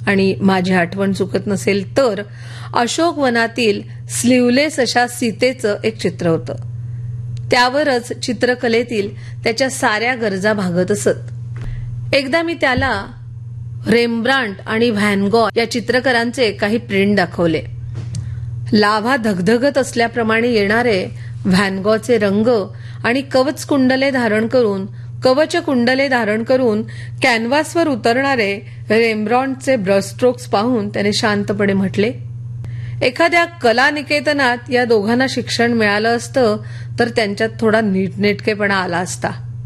आणि माझी आठवण चुकत नसेल तर अशोक वनातील स्लीवलेस अशा सीतेचं एक चित्र होतं. त्यावरच चित्रकलेतील त्याच्या साऱ्या गरजा भागत असत. एकदा मी त्याला रेम्ब्रांट आणि व्हॅन गॉ या चित्रकारांचे काही प्रिंट दाखवले. लाव्हा धगधगत असल्याप्रमाणे येणारे व्हॅन गॉचे रंग आणि कवच कुंडले धारण करून कॅनव्हासवर उतरणारे रेम्ब्रांटचे ब्रशस्ट्रोक्स पाहून त्याने शांतपणे म्हटले, एखाद्या कला निकेतनात या दोघांना शिक्षण मिळालं असतं तर त्यांच्यात थोडा नीटनेटकेपणा आला असता.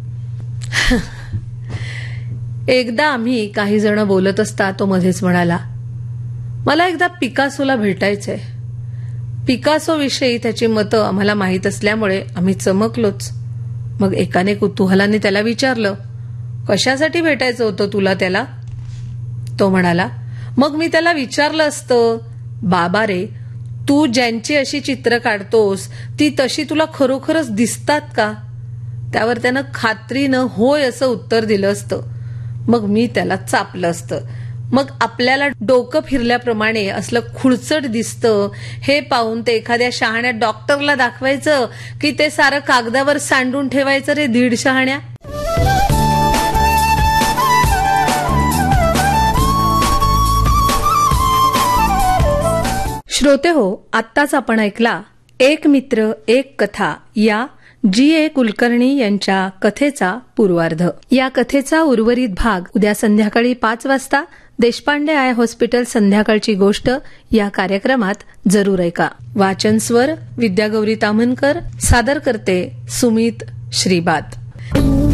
एकदा आम्ही काही जण बोलत असता तो मध्येच म्हणाला, मला एकदा पिकासोला भेटायचंय. पिकासो विषयी त्याची मतं आम्हाला माहीत असल्यामुळे आम्ही चमकलोच. मग एकाने कुतूहलाने त्याला विचारलं, कशासाठी भेटायचं होतं तुला त्याला? तो म्हणाला, मग मी त्याला विचारलं असतं, बाबा रे, तू ज्यांची अशी चित्र काढतोस ती तशी तुला खरोखरच दिसतात का? त्यावर त्यानं खात्रीनं होय असं उत्तर दिलं असतं. मग मी त्याला चापलं असतं. मग आपल्याला डोकं फिरल्याप्रमाणे असलं खुळचट दिसतं हे पाहून ते एखाद्या शहाण्या डॉक्टरला दाखवायचं की ते सारं कागदावर सांडून ठेवायचं रे दीड शहाण्या? श्रोते हो, आत्ताच आपण ऐकला एक मित्र एक कथा या G.A. कुलकर्णी यांच्या कथेचा पूर्वार्ध. या कथेचा उर्वरित भाग उद्या संध्याकाळी 5 वाजता देशपांडे आय हॉस्पिटल संध्याकाळची गोष्ट या कार्यक्रमात जरूर ऐका. वाचन स्वर विद्यागौरी ताम्हनकर, सादर करते सुमित श्रीबात.